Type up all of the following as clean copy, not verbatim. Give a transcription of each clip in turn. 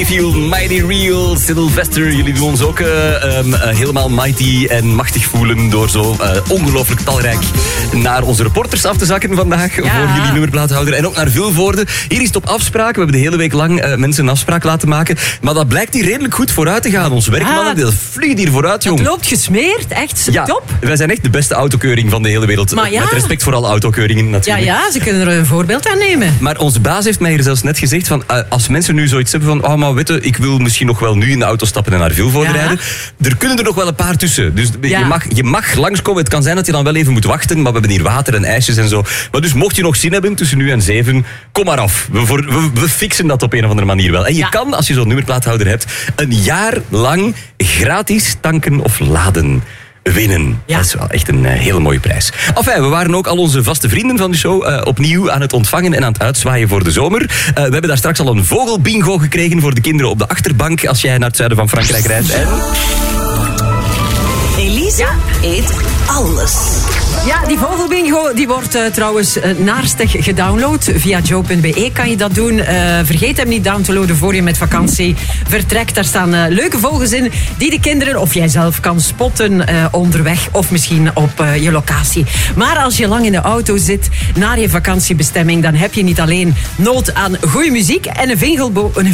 Feel mighty real, Sylvester. Jullie doen ons ook helemaal mighty en machtig voelen door zo ongelooflijk talrijk naar onze reporters af te zakken vandaag voor jullie nummerplaathouder en ook naar Vilvoorde. Hier is het op afspraak. We hebben de hele week lang mensen een afspraak laten maken, maar dat blijkt hier redelijk goed vooruit te gaan. Onze werkmannen, dat vliegt hier vooruit, jong. Het loopt gesmeerd, echt top. Wij zijn echt de beste autokeuring van de hele wereld. Met respect voor alle autokeuringen natuurlijk. Ja, ze kunnen er een voorbeeld aan nemen. Maar onze baas heeft mij hier zelfs net gezegd van als mensen nu zoiets hebben van maar weet je, ik wil misschien nog wel nu in de auto stappen en naar Vilvoorde rijden. Er kunnen er nog wel een paar tussen. Dus je mag langskomen. Het kan zijn dat je dan wel even moet wachten, maar we hebben hier water en ijsjes en zo. Maar dus mocht je nog zin hebben tussen nu en 7, kom maar af. We fixen dat op een of andere manier wel. En je kan, als je zo'n nummerplaathouder hebt, een jaar lang gratis tanken of laden winnen. Ja. Dat is wel echt een hele mooie prijs. Enfin, we waren ook al onze vaste vrienden van de show opnieuw aan het ontvangen en aan het uitzwaaien voor de zomer. We hebben daar straks al een vogelbingo gekregen voor de kinderen op de achterbank als jij naar het zuiden van Frankrijk rijdt. En Elise eet alles. Ja, die vogelbingo die wordt trouwens naarstig gedownload. Via joe.be kan je dat doen. Vergeet hem niet down te loaden voor je met vakantie vertrekt. Daar staan leuke vogels in die de kinderen of jijzelf kan spotten onderweg of misschien op je locatie. Maar als je lang in de auto zit naar je vakantiebestemming, dan heb je niet alleen nood aan goede muziek en een vogelbingo. Een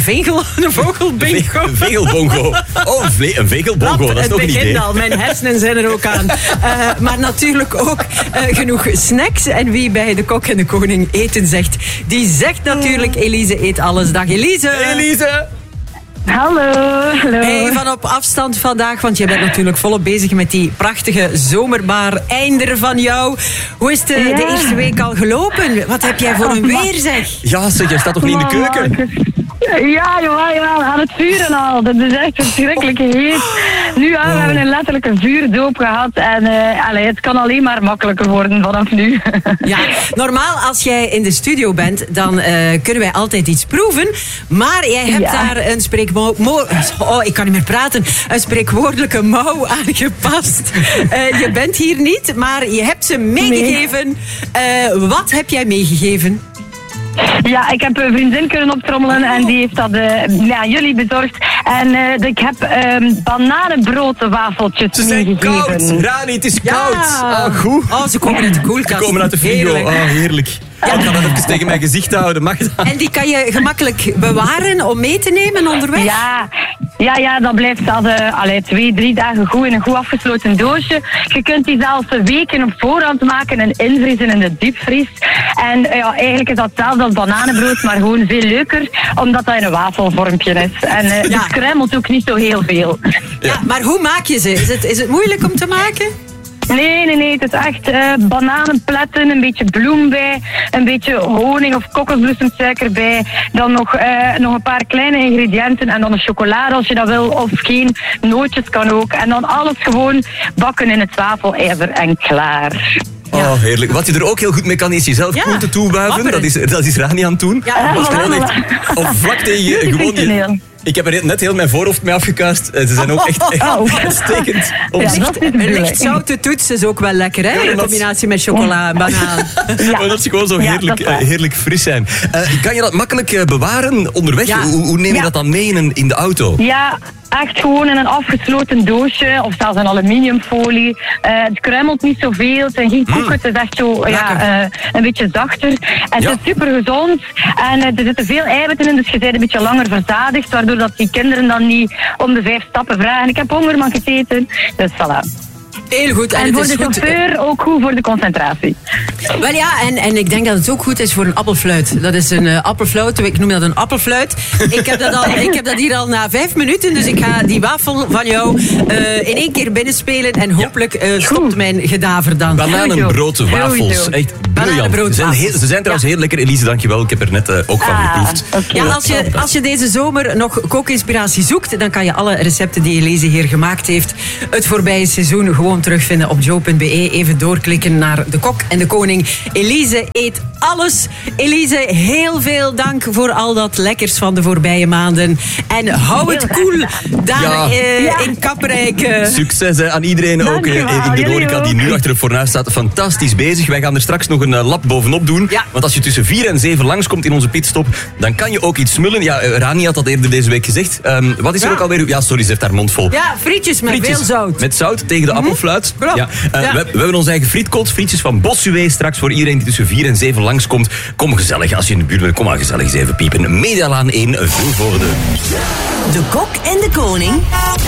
vegelbongo. Oh, een vegelbongo, dat is nog een idee. Het begint al, mijn hersenen zijn er ook aan. Maar natuurlijk ook genoeg snacks. En wie bij de Kok en de Koning eten zegt, die zegt natuurlijk Elise eet alles. Dag Elise. Elise. Hallo. Hey, van op afstand vandaag, want je bent natuurlijk volop bezig met die prachtige zomerbaar einder van jou. Hoe is de eerste week al gelopen? Wat heb jij voor een weer, zeg? Ja, zeg, jij staat toch niet in de keuken? Ja, aan het vuren al. Dat is echt verschrikkelijk heet. Nu, we hebben een letterlijke vuurdoop gehad. En het kan alleen maar makkelijker worden vanaf nu. Ja, normaal als jij in de studio bent, dan kunnen wij altijd iets proeven. Maar jij hebt daar een ik kan niet meer praten. Een spreekwoordelijke mouw aangepast. Je bent hier niet, maar je hebt ze meegegeven. Wat heb jij meegegeven? Ja, ik heb een vriendin kunnen optrommelen en die heeft dat aan jullie bezorgd. En ik heb bananenbroodwafeltjes meegegeven. Ze zijn koud, Rani, het is koud. Goed. Ze komen uit de koelkast. Ze komen uit de frigo. Heerlijk. Ja. Ik ga dat even tegen mijn gezicht houden. Mag dat? En die kan je gemakkelijk bewaren om mee te nemen onderweg? Ja, dat blijft 2-3 dagen goed in een goed afgesloten doosje. Je kunt die zelfs weken op voorhand maken en invriezen in de diepvries. En eigenlijk is dat hetzelfde als bananenbrood, maar gewoon veel leuker, omdat dat in een wafelvormpje is. En het kruimelt ook niet zo heel veel. Ja, maar hoe maak je ze? Is het moeilijk om te maken? Nee, het is echt bananenpletten, een beetje bloem bij, een beetje honing of kokosbloesemsuiker bij, dan nog een paar kleine ingrediënten en dan een chocolade als je dat wil, of geen nootjes kan ook. En dan alles gewoon bakken in het wafelijzer en klaar. Oh, heerlijk. Wat je er ook heel goed mee kan, is jezelf groenten toebuiven. Dat is Rani aan het doen. Ja, of vlak tegen gewoon ik heb er net heel mijn voorhoofd mee afgekuist. Ze zijn ook echt uitstekend. Een licht zoute toets is ook wel lekker, hè? In combinatie met chocola en banaan. Dat ze gewoon zo heerlijk fris zijn. Kan je dat makkelijk bewaren onderweg? Ja. Hoe neem je dat dan mee in de auto? Ja, echt gewoon in een afgesloten doosje of zelfs een aluminiumfolie. Het kruimelt niet zoveel, het zijn geen koeken, het is echt zo een beetje zachter. En het is super gezond en er zitten veel eiwitten in, dus je bent een beetje langer verzadigd, waardoor dat die kinderen dan niet om de 5 stappen vragen. Ik heb honger, mag ik het eten? Dus voilà. Heel goed. En voor de chauffeur ook goed voor de concentratie. Wel ja, en ik denk dat het ook goed is voor een appelfluit. Dat is een appelfluit, ik noem dat een appelfluit. Ik heb dat hier al na 5 minuten, dus ik ga die wafel van jou in 1 keer binnenspelen en hopelijk stopt mijn gedaver dan. Bananenbroodwafels, echt briljant. Ze zijn trouwens heel lekker, Elise, dankjewel. Ik heb er net ook van geproefd. Okay. Ja, als je deze zomer nog kookinspiratie zoekt, dan kan je alle recepten die Elise hier gemaakt heeft het voorbije seizoen gewoon gewoon terugvinden op joe.be. Even doorklikken naar de kok en de koning. Elise eet alles. Elise, heel veel dank voor al dat lekkers van de voorbije maanden. En hou het cool daar in Kaprijk. Succes hè, aan iedereen ook in de horeca die nu achter het fornuis staat. Fantastisch bezig. Wij gaan er straks nog een lap bovenop doen. Ja. Want als je tussen 4 en 7 langskomt in onze pitstop, dan kan je ook iets smullen. Ja, Rani had dat eerder deze week gezegd. Wat is er ook alweer? Ja, sorry, ze heeft haar mond vol. Ja, frietjes met veel zout. Met zout tegen de appelfluit. Ja. We hebben onze eigen frietkoot. Frietjes van Bossuet straks voor iedereen die tussen 4 en 7 langskomt. Kom gezellig, als je in de buurt bent, kom maar gezellig eens even piepen. Medialaan 1, Vilvoorde. De kok en de koning.